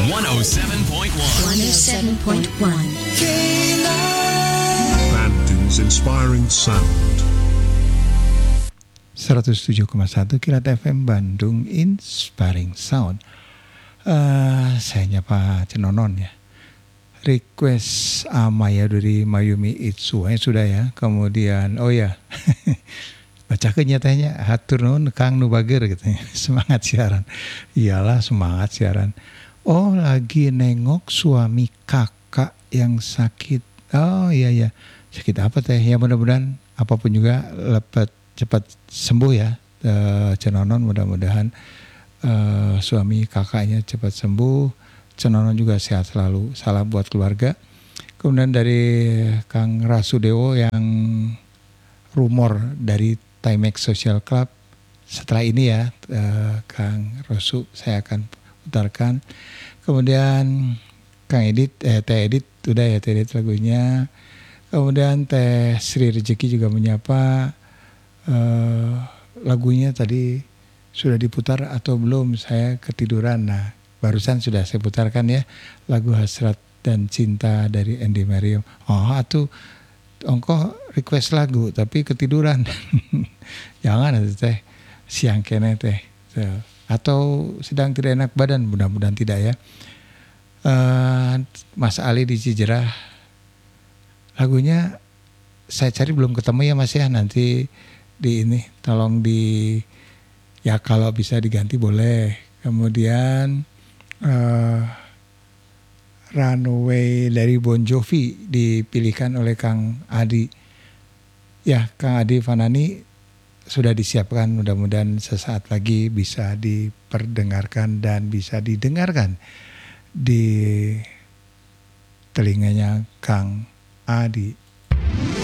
107.1. Bandung's Inspiring Sound. 107,1 Kilat FM Bandung Inspiring Sound. Saya nyapa Cenonon ya. Request Amaya dari Mayumi Itsu sudah ya. Kemudian baca kenyataannya hatur nuhun Kang nu bager gitu. Semangat siaran. Iyalah semangat siaran. Oh lagi nengok suami kakak yang sakit. Oh iya. Sakit apa teh? Ya mudah-mudahan apapun juga cepat sembuh ya. Cenonon mudah-mudahan suami kakaknya cepat sembuh. Cenonon juga sehat selalu. Salam buat keluarga. Kemudian dari Kang Rasudewo yang rumor dari Timex Social Club. Setelah ini ya Kang Rosu saya akan putarkan. Kemudian Kang Edit, Teh Edit udah ya Teh Edit lagunya. Kemudian Teh Sri Rezeki juga menyapa. Lagunya tadi sudah diputar atau belum? Saya ketiduran. Nah, barusan sudah saya putarkan ya lagu Hasrat dan Cinta dari Andy Mariam. Oh, atuh ongkoh request lagu tapi ketiduran. Jangan atuh teh siang kene teh. Atau sedang tidak enak badan, mudah-mudahan tidak ya. Mas Ali di Cijerah, lagunya saya cari belum ketemu ya Mas ya, nanti di ini tolong di ya kalau bisa diganti boleh. Kemudian Runaway dari Bon Jovi dipilihkan oleh Kang Adi. Ya Kang Adi Fanani sudah disiapkan, mudah-mudahan sesaat lagi bisa diperdengarkan dan bisa didengarkan di telinganya Kang Adi.